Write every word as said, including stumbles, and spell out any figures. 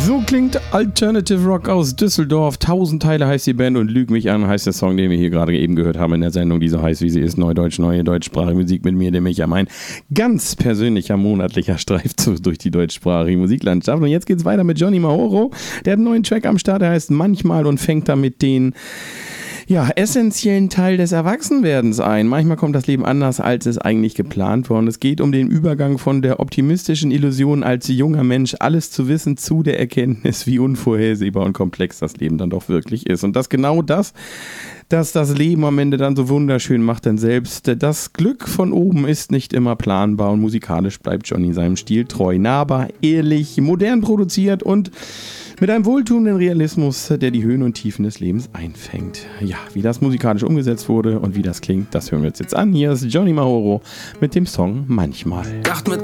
So klingt Alternative Rock aus Düsseldorf. Tausend Teile heißt die Band und Lüg mich an heißt der Song, den wir hier gerade eben gehört haben in der Sendung, die so heißt, wie sie ist. Neudeutsch, neue deutschsprachige Musik mit mir, dem Micha. Mein ganz persönlicher monatlicher Streifzug durch die deutschsprachige Musiklandschaft. Und jetzt geht's weiter mit Johnny Mahoro. Der hat einen neuen Track am Start, der heißt Manchmal und fängt damit den ja, essentiellen Teil des Erwachsenwerdens ein. Manchmal kommt das Leben anders, als es eigentlich geplant war. Und es geht um den Übergang von der optimistischen Illusion, als junger Mensch alles zu wissen, zu der Erkenntnis, wie unvorhersehbar und komplex das Leben dann doch wirklich ist. Und das genau das, dass das Leben am Ende dann so wunderschön macht, denn selbst das Glück von oben ist nicht immer planbar und musikalisch bleibt Johnny seinem Stil treu, nahbar, ehrlich, modern produziert und mit einem wohltuenden Realismus, der die Höhen und Tiefen des Lebens einfängt. Ja, wie das musikalisch umgesetzt wurde und wie das klingt, das hören wir uns jetzt an. Hier ist Johnny Mahoro mit dem Song Manchmal. Dacht mit